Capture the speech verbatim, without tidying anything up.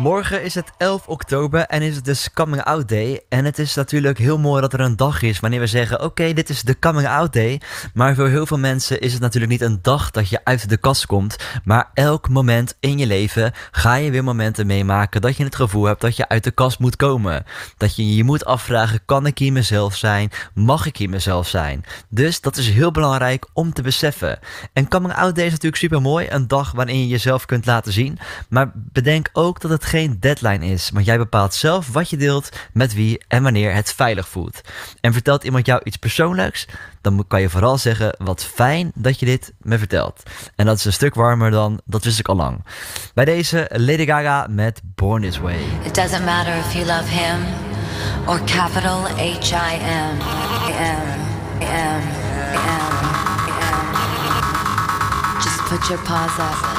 Morgen is het elf oktober en is het dus Coming Out Day. En het is natuurlijk heel mooi dat er een dag is wanneer we zeggen... oké, okay, dit is de Coming Out Day. Maar voor heel veel mensen is het natuurlijk niet een dag dat je uit de kast komt. Maar elk moment in je leven ga je weer momenten meemaken... dat je het gevoel hebt dat je uit de kast moet komen. Dat je je moet afvragen, kan ik hier mezelf zijn? Mag ik hier mezelf zijn? Dus dat is heel belangrijk om te beseffen. En Coming Out Day is natuurlijk super mooi. Een dag waarin je jezelf kunt laten zien. Maar bedenk ook dat het geen deadline is, want jij bepaalt zelf wat je deelt, met wie en wanneer het veilig voelt. En vertelt iemand jou iets persoonlijks, dan kan je vooral zeggen, wat fijn dat je dit me vertelt. En dat is een stuk warmer dan, dat wist ik al lang. Bij deze Lady Gaga met Born This Way. It doesn't matter if you love him or capital H I M. M, M, M, M. Just put your paws up.